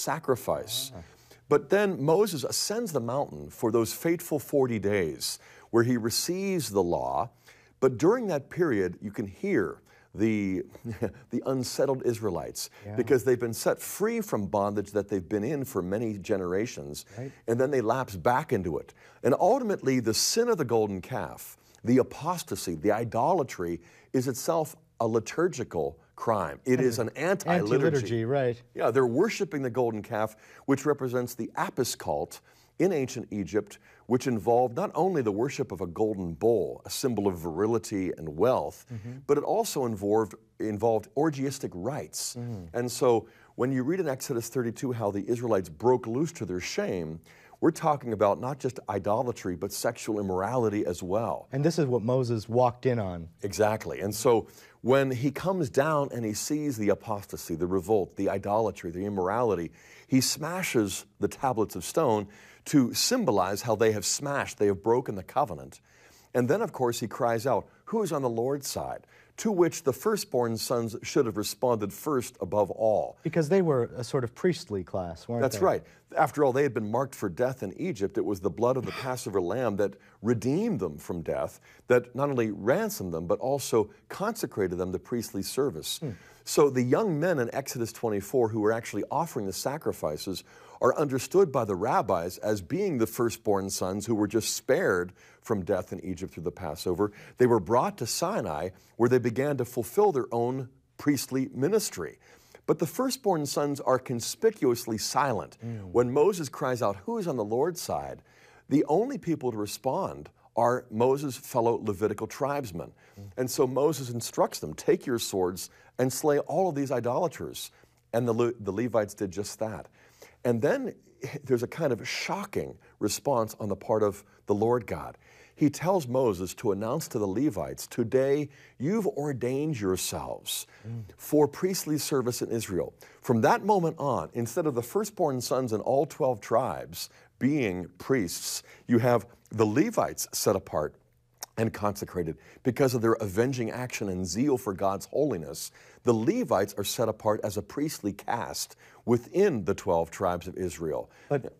sacrifice. But then Moses ascends the mountain for those fateful 40 days where he receives the law. But during that period, you can hear the unsettled Israelites because they've been set free from bondage that they've been in for many generations, and then they lapse back into it. And ultimately, the sin of the golden calf, the apostasy, the idolatry, is itself a liturgical crime. It is an anti-liturgy. Right. Yeah, they're worshiping the golden calf, which represents the Apis cult in ancient Egypt, which involved not only the worship of a golden bull, a symbol of virility and wealth, but it also involved orgiastic rites. And so when you read in Exodus 32 how the Israelites broke loose to their shame, we're talking about not just idolatry, but sexual immorality as well. And this is what Moses walked in on. Exactly. And so when he comes down and he sees the apostasy, the revolt, the idolatry, the immorality, he smashes the tablets of stone to symbolize how they have smashed, they have broken the covenant. And then, of course, he cries out, "Who is on the Lord's side?" To which the firstborn sons should have responded first above all. Because they were a sort of priestly class, weren't they? That's right. After all, they had been marked for death in Egypt. It was the blood of the Passover lamb that redeemed them from death, that not only ransomed them, but also consecrated them to priestly service. So the young men in Exodus 24 who were actually offering the sacrifices are understood by the rabbis as being the firstborn sons who were just spared from death in Egypt through the Passover. They were brought to Sinai where they began to fulfill their own priestly ministry. But the firstborn sons are conspicuously silent. When Moses cries out, "Who is on the Lord's side?" the only people to respond are Moses' fellow Levitical tribesmen. And so Moses instructs them, "Take your swords and slay all of these idolaters." And the Levites did just that. And then there's a kind of shocking response on the part of the Lord God. He tells Moses to announce to the Levites, "Today you've ordained yourselves for priestly service in Israel." From that moment on, instead of the firstborn sons in all 12 tribes being priests, you have the Levites set apart and consecrated because of their avenging action and zeal for God's holiness. The Levites are set apart as a priestly caste within the 12 tribes of Israel.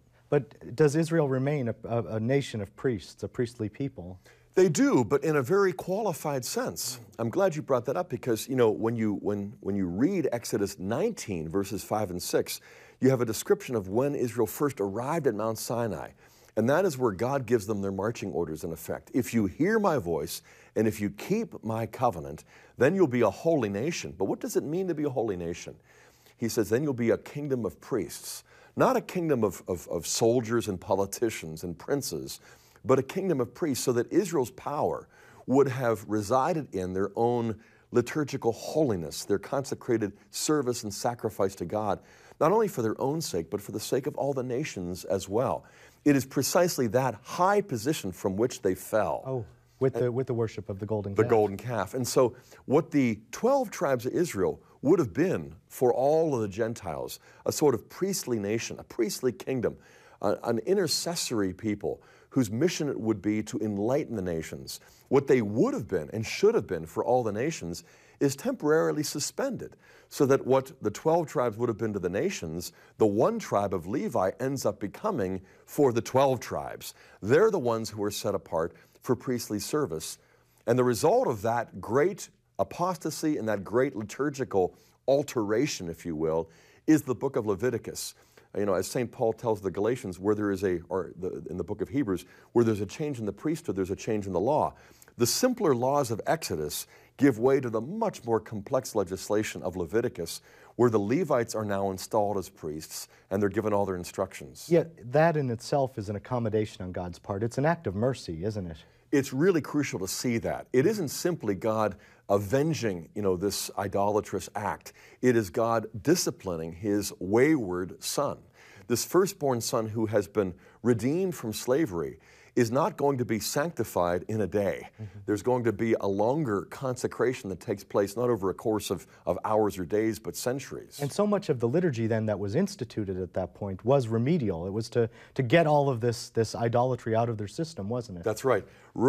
But does Israel remain a nation of priests, a priestly people? They do, but in a very qualified sense. I'm glad you brought that up because, you know, when you read Exodus 19, verses 5 and 6, you have a description of when Israel first arrived at Mount Sinai. And that is where God gives them their marching orders in effect. If you hear my voice and if you keep my covenant, then you'll be a holy nation. But what does it mean to be a holy nation? He says, then you'll be a kingdom of priests. Not a kingdom of soldiers and politicians and princes, but a kingdom of priests so that Israel's power would have resided in their own liturgical holiness, their consecrated service and sacrifice to God, not only for their own sake, but for the sake of all the nations as well. It is precisely that high position from which they fell. Oh, with the worship of the golden calf. The golden calf. And so what the 12 tribes of Israel would have been for all of the Gentiles, a sort of priestly nation, a priestly kingdom, an intercessory people whose mission it would be to enlighten the nations. What they would have been and should have been for all the nations is temporarily suspended, so that what the 12 tribes would have been to the nations, the one tribe of Levi ends up becoming for the 12 tribes. They're the ones who are set apart for priestly service. And the result of that great apostasy and that great liturgical alteration, if you will, is the book of Leviticus. You know, as St. Paul tells the Galatians, where there is in the book of Hebrews, where there's a change in the priesthood, there's a change in the law. The simpler laws of Exodus give way to the much more complex legislation of Leviticus, where the Levites are now installed as priests and they're given all their instructions. Yet that in itself is an accommodation on God's part. It's an act of mercy, isn't it? It's really crucial to see that. It isn't simply God avenging, this idolatrous act. It is God disciplining his wayward son. This firstborn son who has been redeemed from slavery is not going to be sanctified in a day. There's going to be a longer consecration that takes place not over a course of hours or days, but centuries. And so much of the liturgy then that was instituted at that point was remedial. It was to get all of this idolatry out of their system, wasn't it? That's right.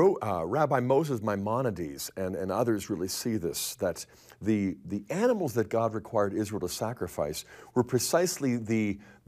Rabbi Moses Maimonides and others really see this, that the animals that God required Israel to sacrifice were precisely the